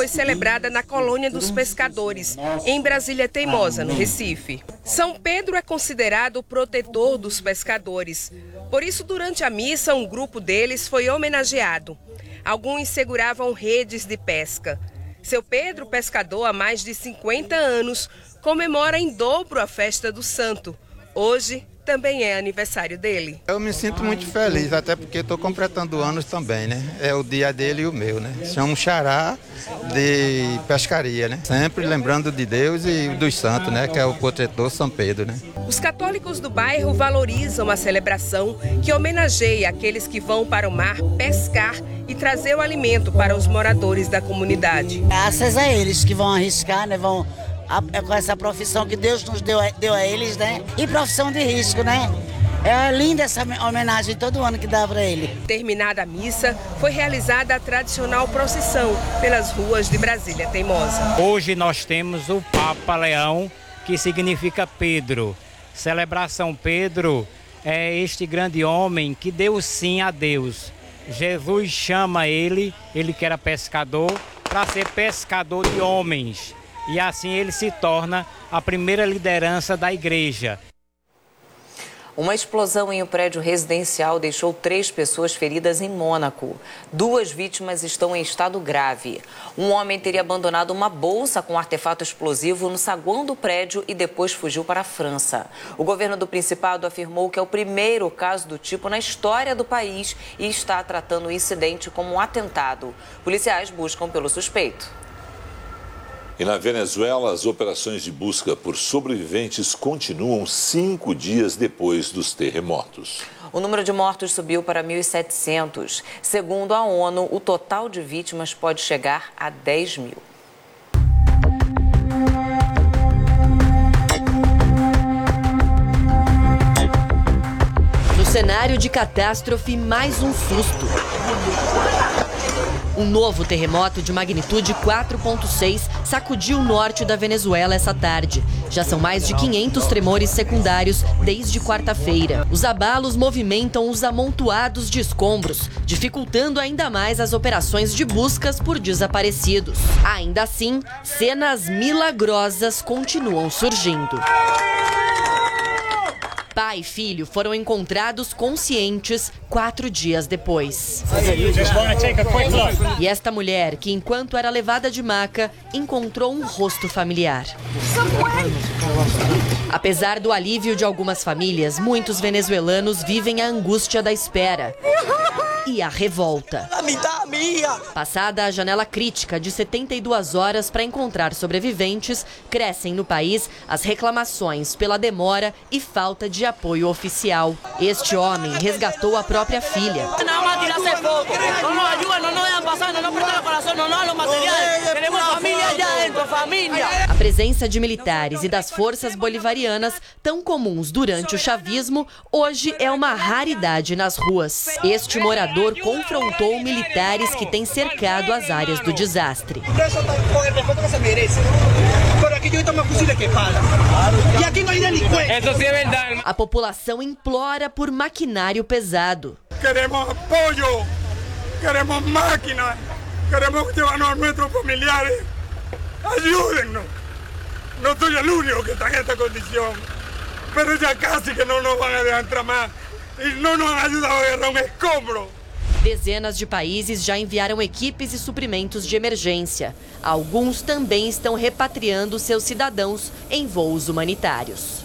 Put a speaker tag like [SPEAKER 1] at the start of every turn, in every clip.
[SPEAKER 1] foi celebrada na Colônia dos Pescadores, em Brasília Teimosa, no Recife. São Pedro é considerado o protetor dos pescadores. Por isso, durante a missa, um grupo deles foi homenageado. Alguns seguravam redes de pesca. Seu Pedro, pescador há mais de 50 anos, comemora em dobro a festa do santo. Hoje também é aniversário dele.
[SPEAKER 2] Eu me sinto muito feliz, até porque estou completando anos também, né? É o dia dele e o meu, né? Chama um xará de pescaria, né? Sempre lembrando de Deus e dos santos, né? Que é o protetor São Pedro, né?
[SPEAKER 1] Os católicos do bairro valorizam a celebração que homenageia aqueles que vão para o mar pescar e trazer o alimento para os moradores da comunidade.
[SPEAKER 3] Graças a eles que vão arriscar, né? Com essa profissão que Deus nos deu a eles, né? E profissão de risco, né? É linda essa homenagem todo ano que dá para ele.
[SPEAKER 1] Terminada a missa, foi realizada a tradicional procissão pelas ruas de Brasília Teimosa.
[SPEAKER 4] Hoje nós temos o Papa Leão, que significa Pedro. Celebração Pedro é este grande homem que deu sim a Deus. Jesus chama ele que era pescador, para ser pescador de homens. E assim ele se torna a primeira liderança da igreja.
[SPEAKER 5] Uma explosão em um prédio residencial deixou 3 pessoas feridas em Mônaco. 2 vítimas estão em estado grave. Um homem teria abandonado uma bolsa com artefato explosivo no saguão do prédio e depois fugiu para a França. O governo do Principado afirmou que é o primeiro caso do tipo na história do país e está tratando o incidente como um atentado. Policiais buscam pelo suspeito.
[SPEAKER 6] E na Venezuela, as operações de busca por sobreviventes continuam 5 dias depois dos terremotos.
[SPEAKER 5] O número de mortos subiu para 1.700. Segundo a ONU, o total de vítimas pode chegar a 10 mil.
[SPEAKER 7] No cenário de catástrofe, mais um susto. Um novo terremoto de magnitude 4,6 sacudiu o norte da Venezuela essa tarde. Já são mais de 500 tremores secundários desde quarta-feira. Os abalos movimentam os amontoados de escombros, dificultando ainda mais as operações de buscas por desaparecidos. Ainda assim, cenas milagrosas continuam surgindo. Pai e filho foram encontrados conscientes 4 dias depois. E esta mulher, que enquanto era levada de maca, encontrou um rosto familiar. Apesar do alívio de algumas famílias, muitos venezuelanos vivem a angústia da espera e a revolta. Passada a janela crítica de 72 horas para encontrar sobreviventes, crescem no país as reclamações pela demora e falta de apoio oficial. Este homem resgatou a própria filha. A presença de militares e das forças bolivarianas, tão comuns durante o chavismo, hoje é uma raridade nas ruas. Este morador confrontou militares que têm cercado as áreas do desastre. A população implora por maquinário pesado.
[SPEAKER 8] Queremos apoio, queremos máquinas, queremos llevarnos a nossos familiares. Ayúdennos. No soy el único que está en esta condición, pero ya casi que no nos van a dejar entrar más y no nos han ayudado a agarrar un escombro.
[SPEAKER 7] Dezenas de países já enviaram equipes e suprimentos de emergência. Alguns também estão repatriando seus cidadãos em voos humanitários.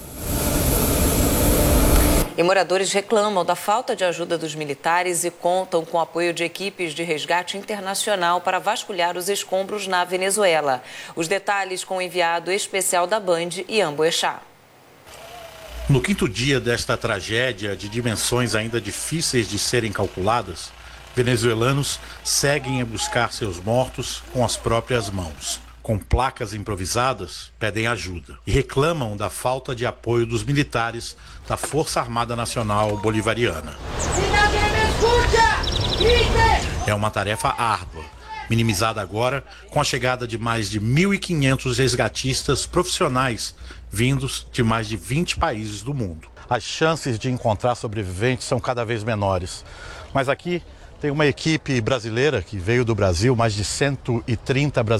[SPEAKER 5] E moradores reclamam da falta de ajuda dos militares e contam com o apoio de equipes de resgate internacional para vasculhar os escombros na Venezuela. Os detalhes com o enviado especial da Band, Ian Boechat.
[SPEAKER 9] No 5º dia desta tragédia, de dimensões ainda difíceis de serem calculadas, venezuelanos seguem a buscar seus mortos com as próprias mãos. Com placas improvisadas, pedem ajuda e reclamam da falta de apoio dos militares da Força Armada Nacional Bolivariana. É uma tarefa árdua, minimizada agora com a chegada de mais de 1.500 resgatistas profissionais vindos de mais de 20 países do mundo. As chances de encontrar sobreviventes são cada vez menores, mas aqui tem uma equipe brasileira que veio do Brasil, mais de 130 brasileiros.